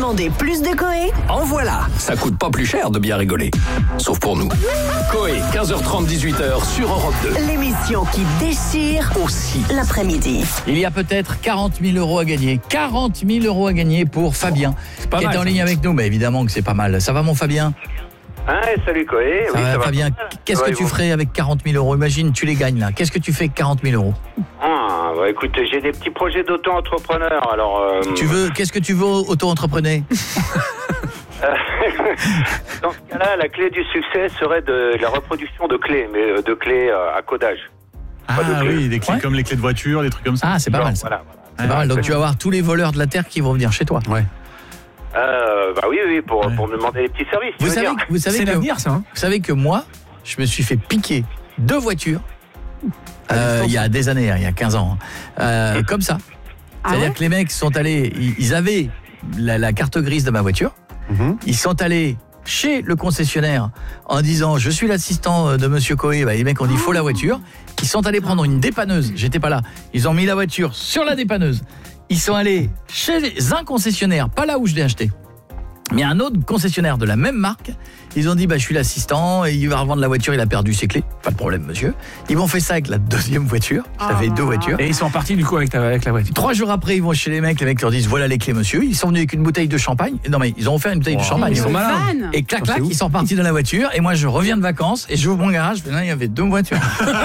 demandez plus de Coé? En voilà. Ça coûte pas plus cher de bien rigoler. Sauf pour nous. Coé, 15h30, 18h sur Europe 2. L'émission qui déchire Aussi. l'après-midi. Il y a peut-être 40 000 euros à gagner. 40 000 euros à gagner pour Fabien, qui est en ligne avec nous. Mais évidemment que c'est pas mal. Ça va, mon Fabien? Salut Coé. Ça va, Fabien. Qu'est-ce que tu ferais avec 40 000 euros? Imagine, tu les gagnes là. Qu'est-ce que tu fais avec 40 000 euros? Écoute, j'ai des petits projets d'auto-entrepreneur. Alors, Qu'est-ce que tu veux auto-entrepreneur? Dans ce cas-là, la clé du succès serait de la reproduction de clés, mais de clés à codage. Oui, des clés Ouais. comme les clés de voiture, des trucs comme ça. Ah, c'est pas mal ça. Voilà. C'est pas mal. Donc tu vas avoir tous les voleurs de la terre qui vont venir chez toi. Ouais. Oui, pour me demander des petits services. Vous savez C'est que l'avenir, ça. Vous savez que moi, je me suis fait piquer 2 voitures il y a des années, il y a 15 ans. Comme ça. C'est-à-dire que les mecs sont allés, ils avaient la carte grise de ma voiture. Ils sont allés chez le concessionnaire en disant je suis l'assistant de monsieur Coé. Les mecs ont dit faut la voiture. Ils sont allés prendre une dépanneuse, j'étais pas là. Ils ont mis la voiture sur la dépanneuse. Ils sont allés chez un concessionnaire, pas là où je l'ai acheté, mais un autre concessionnaire de la même marque. Ils ont dit je suis l'assistant et il va revendre la voiture, il a perdu ses clés. Pas de problème monsieur. Ils m'ont fait ça avec la deuxième voiture. J'avais 2 voitures. Et ils sont partis du coup avec la voiture. 3 jours après, ils vont chez les mecs leur disent voilà les clés monsieur. Ils sont venus avec une bouteille de champagne. Non mais ils ont offert une bouteille de champagne. Ils sont malins. Et clac clac, ils sont partis dans la voiture et moi je reviens de vacances et j'ouvre mon garage, là il y avait 2 voitures.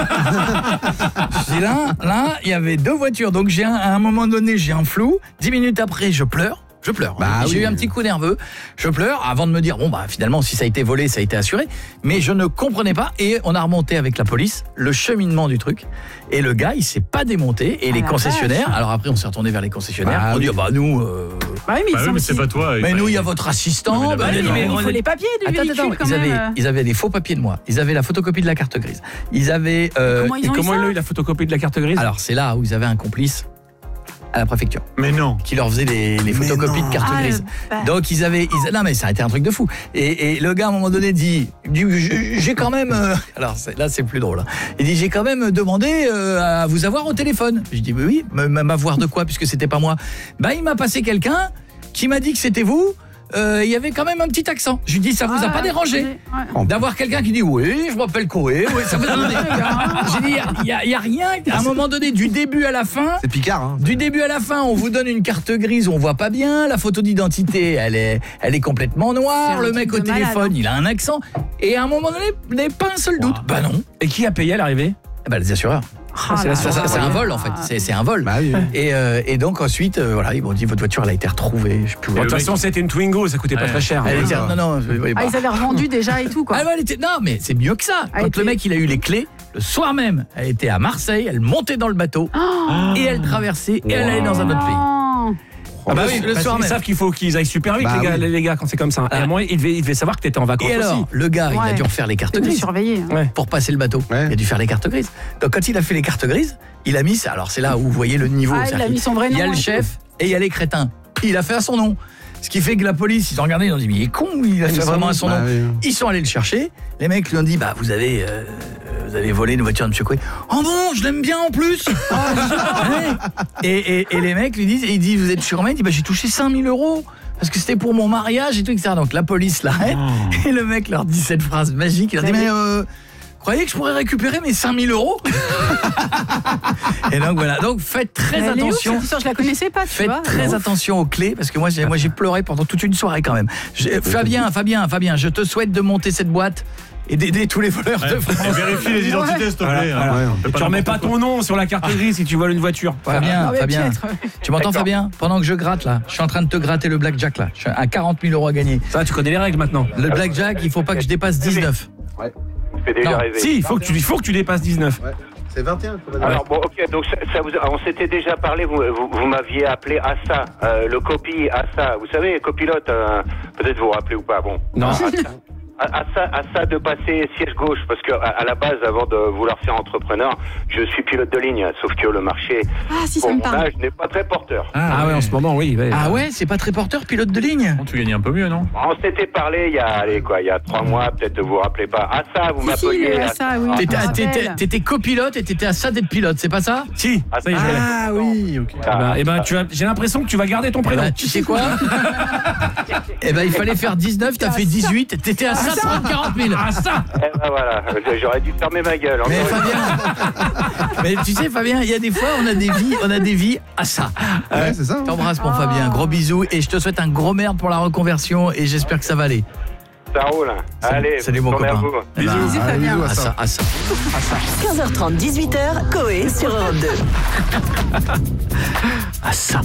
Je dis là, il y avait 2 voitures. Donc à un moment donné, j'ai un flou. 10 minutes après, je pleure. J'ai eu un petit coup nerveux. Je pleure avant de me dire finalement si ça a été volé, ça a été assuré, mais je ne comprenais pas et on a remonté avec la police le cheminement du truc et le gars, il s'est pas démonté et les concessionnaires, alors après on s'est retourné vers les concessionnaires, on dit nous mais c'est pas toi. mais nous il y a votre assistant, mais il faut les papiers du véhicule quand même. Ils avaient des faux papiers de moi, ils avaient la photocopie de la carte grise. Ils avaient Comment ils ont eu la photocopie de la carte grise? Alors c'est là où ils avaient un complice à la préfecture. Mais non. Qui leur faisait les photocopies de carte grise. Donc non mais ça a été un truc de fou. Et le gars à un moment donné dit j'ai quand même alors là c'est plus drôle. Il dit j'ai quand même demandé à vous avoir au téléphone. Je dis oui, m'avoir de quoi puisque c'était pas moi. Il m'a passé quelqu'un qui m'a dit que c'était vous. Il y avait quand même un petit accent. Je lui dis ça vous a pas dérangé d'avoir quelqu'un qui dit oui, je m'appelle Coé, oui, ça vous a dérangé. J'ai dit il y a rien à un moment donné du début à la fin. C'est Picard hein. Du début à la fin, on vous donne une carte grise, on voit pas bien, la photo d'identité, elle est complètement noire, le mec au téléphone, il a un accent et à un moment donné, il n'y a pas un seul doute. Non. Et qui a payé à l'arrivée? Les assureurs. C'est un vol en fait, c'est un vol. Oui. Et donc ensuite ils m'ont dit votre voiture elle a été retrouvée, je sais plus. De toute façon, c'était une Twingo, ça coûtait pas très cher. Ils avaient revendu déjà et tout quoi. Non mais c'est mieux que ça. Quand le mec il a eu les clés, le soir même, elle était à Marseille, elle montait dans le bateau et elle traversait et elle allait dans un autre pays. Le soir même. Ils savent qu'il faut qu'ils aillent super vite les gars quand c'est comme ça. Et à moi il devait savoir que t'étais en vacances aussi. Et alors, le gars, il a dû refaire les cartes grises. Surveiller. Pour passer le bateau. Il a dû faire les cartes grises. Donc quand il a fait les cartes grises, il a mis ça. Alors c'est là où vous voyez le niveau. Il a mis son vrai nom. Il y a le chef et il y a les crétins. Il a fait à son nom. Ce qui fait que la police, ils ont regardé, ils ont dit mais il est con, il a fait vraiment à son nom. Ils sont allés le chercher. Les mecs lui ont dit vous avez volé une voiture de M. Coé. Oh bon, je l'aime bien en plus. Et les mecs lui disent, il dit vous êtes sûr? Il dit j'ai touché 5 000 euros parce que c'était pour mon mariage et tout, etc. Donc la police l'arrête et le mec leur dit cette phrase magique. Il leur dit mais croyez que je pourrais récupérer mes 5 000 euros? Et donc voilà, donc faites très attention. Je la connaissais pas, tu vois. Faites très attention aux clés parce que moi j'ai pleuré pendant toute une soirée quand même. Fabien, je te souhaite de monter cette boîte et d'aider tous les voleurs de France. Vérifie les identités s'il te plaît. Tu remets pas ton nom sur la carte grise si tu voles une voiture. Fabien, tu m'entends Fabien? Pendant que je gratte là, je suis en train de te gratter le blackjack là. Je suis à 40 000 euros à gagner. Ça, tu connais les règles maintenant. Le blackjack, il faut pas que je dépasse 19. Si, il faut que tu dépasses 19. C'est 21. Alors ok, donc on s'était déjà parlé, vous m'aviez appelé Assa, le copy Assa, vous savez, copilote, peut-être vous vous rappelez ou pas, bon. Non. à ça de passer siège gauche, parce que à la base, avant de vouloir faire entrepreneur, je suis pilote de ligne, sauf que le marché, pour mon âge, n'est pas très porteur. Ah ouais, en ce moment, oui. Ah ouais, c'est pas très porteur, pilote de ligne. Tu gagnes un peu mieux, non? On s'était parlé il y a 3 mois, peut-être vous vous rappelez pas. Ah ça, vous m'appeliez. T'étais copilote et t'étais à ça d'être pilote, c'est pas ça? Si. Oui, ok. J'ai l'impression que tu vas garder ton prénom. Tu sais quoi? Il fallait faire 19, t'as fait 18, t'étais à ça de 40 000. Ah ça. Voilà, j'aurais dû fermer ma gueule. Mais Fabien, mais tu sais Fabien, il y a des fois on a des vies à ça. Ouais, c'est ça. T'embrasses mon Fabien, gros bisous et je te souhaite un gros merde pour la reconversion et j'espère que ça va aller. Ça roule. Allez, salut mon copain. Bisous Fabien. À ça. 15h30, 18h, Coé sur Europe 2. À ça.